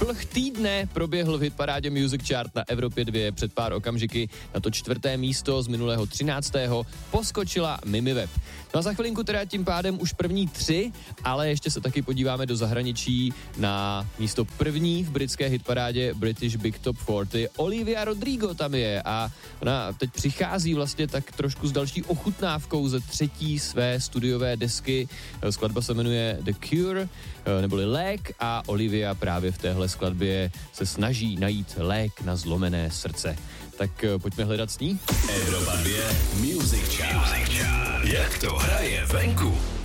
Vlh týdne proběhl v hitparádě Music Chart na Evropě 2 před pár okamžiky. Na to 4. místo z minulého 13. poskočila Mimi Web. No a za chvilinku teda tím pádem už první 3, ale ještě se taky podíváme do zahraničí na místo první v britské hitparádě British Big Top 40. Olivia Rodrigo tam je a ona teď přichází vlastně tak trošku s další ochutnávkou ze 3. své studiové desky. Skladba se jmenuje The Cure, neboli Lék, a Olivia právě v téhle skladbě se snaží najít lék na zlomené srdce. Tak pojďme hledat s ní. Evropa 2 Music Chart. Jak to hraje venku?